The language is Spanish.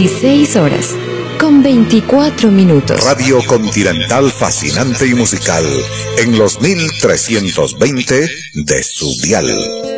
16 horas, con 24 minutos. Radio Continental fascinante y musical en los 1320 de su dial.